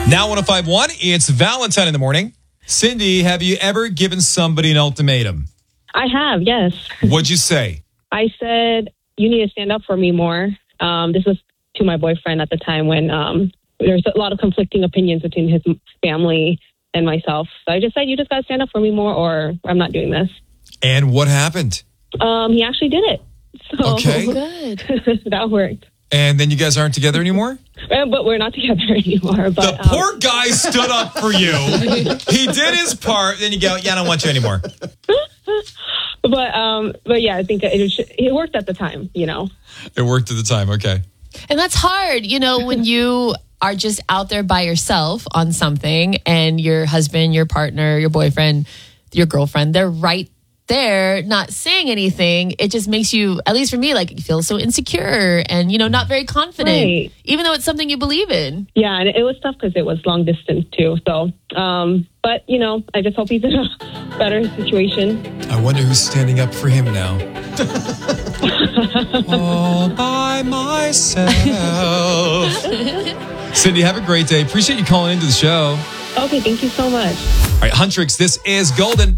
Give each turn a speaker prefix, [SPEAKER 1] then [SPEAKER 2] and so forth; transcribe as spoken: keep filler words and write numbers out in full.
[SPEAKER 1] Now one oh five point one, it's Valentine in the morning. Cindy, have you ever given somebody an ultimatum?
[SPEAKER 2] I have, yes.
[SPEAKER 1] What'd you say?
[SPEAKER 2] I said, you need to stand up for me more. Um, this was to my boyfriend at the time when um, there's a lot of conflicting opinions between his family and myself. So I just said, you just got to stand up for me more or I'm not doing this.
[SPEAKER 1] And what happened?
[SPEAKER 2] Um, he actually did it. So
[SPEAKER 1] Okay.
[SPEAKER 3] Good.
[SPEAKER 2] that worked.
[SPEAKER 1] And then you guys aren't together anymore?
[SPEAKER 2] Uh, But we're not together anymore. But,
[SPEAKER 1] The poor guy stood up for you. He did his part. Then you go, yeah, I don't want you anymore.
[SPEAKER 2] But um, but yeah, I think it, was, it worked at the time, you know.
[SPEAKER 1] It worked at the time. Okay.
[SPEAKER 3] And that's hard, you know, when you are just out there by yourself on something and your husband, your partner, your boyfriend, your girlfriend, they're right there not saying anything. It just makes you, at least for me, like you feel so insecure and, you know, not very confident,
[SPEAKER 2] Right.
[SPEAKER 3] even though it's something you believe in.
[SPEAKER 2] Yeah, and it was tough because it was long distance too. So, um, but, you know, I just hope he's in a better situation.
[SPEAKER 1] I wonder who's standing up for him now. All by myself. Cindy, have a great day. Appreciate you calling into the show.
[SPEAKER 2] Okay, thank you so much.
[SPEAKER 1] All right, Huntrix, this is Golden.